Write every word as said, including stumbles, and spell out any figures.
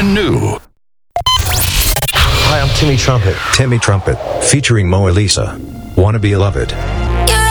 brand new. Hi, I'm Timmy Trumpet. Timmy Trumpet, featuring Moa Lisa. Wanna Be Loved.